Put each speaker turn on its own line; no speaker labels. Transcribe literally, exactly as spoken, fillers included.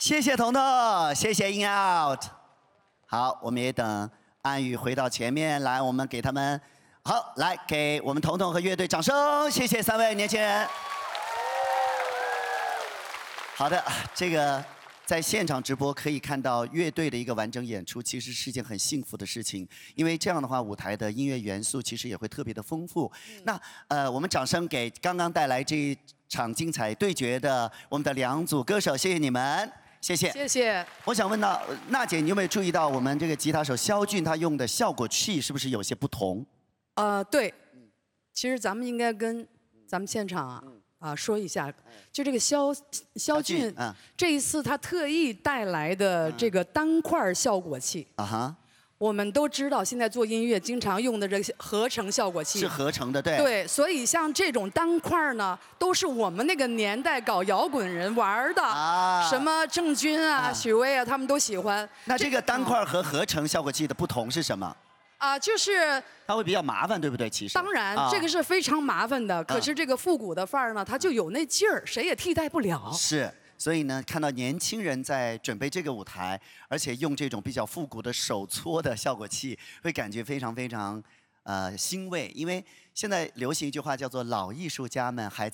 谢谢彤彤，谢谢 In Out。好，我们也等安宇回到前面来，我们给他们好来给我们彤彤和乐队掌声，谢谢三位年轻人。好的，这个。 在现场直播可以看到乐队的一个完整演出，其实是一件很幸福的事情，因为这样的话，舞台的音乐元素其实也会特别的丰富。嗯、那呃，我们掌声给刚刚带来这一场精彩对决的我们的两组歌手，谢谢你们，谢谢，
谢谢。
我想问到娜姐，你有没有注意到我们这个吉他手肖俊他用的效果器是不是有些不同？
呃，对，其实咱们应该跟咱们现场啊。嗯 啊，说一下，就这个肖肖俊，嗯、这一次他特意带来的这个单块效果器啊哈，我们都知道现在做音乐经常用的这个合成效果器
是合成的，对
对，所以像这种单块呢，都是我们那个年代搞摇滚人玩的啊，什么郑钧啊、啊许巍啊，他们都喜欢。
那这个单块和合成效果器的不同是什么？
啊，就是
它会比较麻烦，对不对？其实
当然，啊、这个是非常麻烦的。可是这个复古的范儿呢，它就有那劲儿，谁也替代不了。
是，所以呢，看到年轻人在准备这个舞台，而且用这种比较复古的手搓的效果器，会感觉非常非常呃欣慰。因为现在流行一句话叫做“老艺术家们还在”。